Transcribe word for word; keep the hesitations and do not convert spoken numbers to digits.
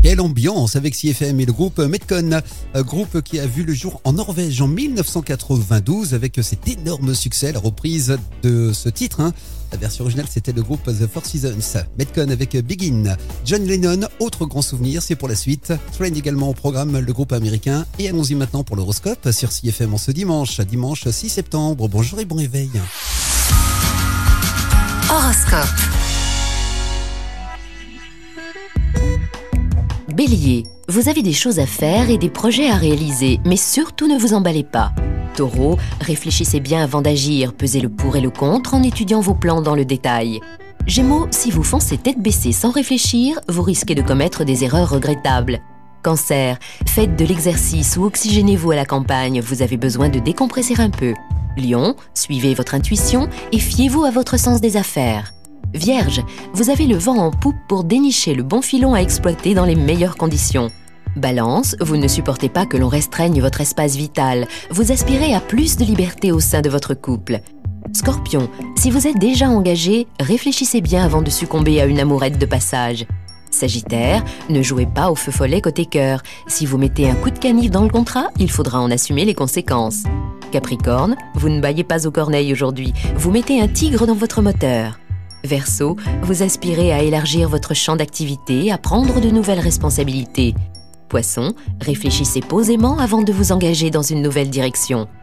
Quelle ambiance avec C F M et le groupe Metcon, un groupe qui a vu le jour en Norvège en dix-neuf cent quatre-vingt-douze avec cet énorme succès, la reprise de ce titre. Hein. La version originale, c'était le groupe The Four Seasons. Metcon avec Begin. John Lennon, autre grand souvenir, c'est pour la suite. Train également au programme, le groupe américain. Et allons-y maintenant pour l'horoscope sur C F M en ce dimanche, dimanche six septembre. Bonjour et bon réveil. Horoscope. Bélier, vous avez des choses à faire et des projets à réaliser, mais surtout ne vous emballez pas. Taureau, réfléchissez bien avant d'agir, pesez le pour et le contre en étudiant vos plans dans le détail. Gémeaux, si vous foncez tête baissée sans réfléchir, vous risquez de commettre des erreurs regrettables. Cancer, faites de l'exercice ou oxygénez-vous à la campagne, vous avez besoin de décompresser un peu. Lion, suivez votre intuition et fiez-vous à votre sens des affaires. Vierge, vous avez le vent en poupe pour dénicher le bon filon à exploiter dans les meilleures conditions. Balance, vous ne supportez pas que l'on restreigne votre espace vital. Vous aspirez à plus de liberté au sein de votre couple. Scorpion, si vous êtes déjà engagé, réfléchissez bien avant de succomber à une amourette de passage. Sagittaire, ne jouez pas au feu follet côté cœur. Si vous mettez un coup de canif dans le contrat, il faudra en assumer les conséquences. Capricorne, vous ne baillez pas aux corneilles aujourd'hui. Vous mettez un tigre dans votre moteur. Verseau, vous aspirez à élargir votre champ d'activité, à prendre de nouvelles responsabilités. Poisson, réfléchissez posément avant de vous engager dans une nouvelle direction.